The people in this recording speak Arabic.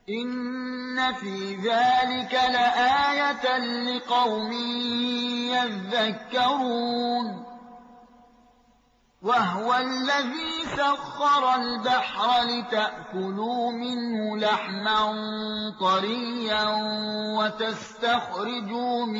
إن في ذلك لآية لقوم يذكرون وهو الذي سخر البحر لتأكلوا منه لحما طريا وتستخرجوا